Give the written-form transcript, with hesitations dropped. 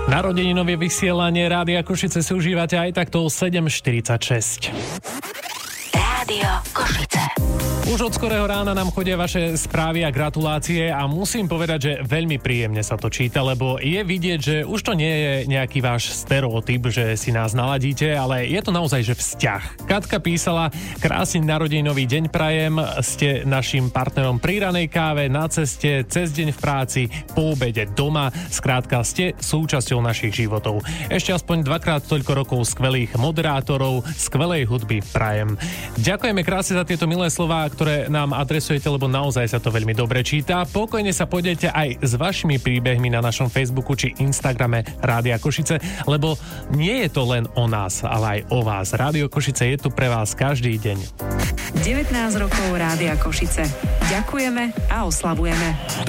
Narodeninové vysielanie Rádia Košice si užívate aj takto o 7:46. Rádio Košice. Už od skorého rána nám chodia vaše správy a gratulácie a musím povedať, že veľmi príjemne sa to číta, lebo je vidieť, že už to nie je nejaký váš stereotyp, že si nás naladíte, ale je to naozaj, že vzťah. Katka písala: krásny narodeninový deň prajem, ste našim partnerom pri ranej káve, na ceste, cez deň v práci, po obede doma, skrátka ste súčasťou našich životov. Ešte aspoň 2-krát toľko rokov skvelých moderátorov, skvelej hudby prajem. Ďakujeme krásne za tieto milé slová, ktoré nám adresujete, lebo naozaj sa to veľmi dobre číta. Pokojne sa podelte aj s vašimi príbehmi na našom Facebooku či Instagrame Rádia Košice, lebo nie je to len o nás, ale aj o vás. Rádio Košice je tu pre vás každý deň. 19 rokov Rádia Košice. Ďakujeme a oslavujeme.